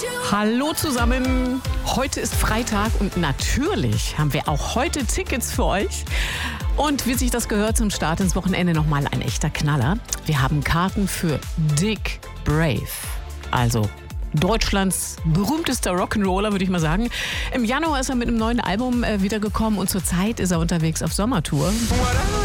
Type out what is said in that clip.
Hallo zusammen, heute ist Freitag und natürlich haben wir auch heute Tickets für euch. Und wie sich das gehört zum Start ins Wochenende nochmal ein echter Knaller. Wir haben Karten für Dick Brave, also Deutschlands berühmtester Rock'n'Roller, würde ich mal sagen. Im Januar ist er mit einem neuen Album wiedergekommen und zurzeit ist er unterwegs auf Sommertour.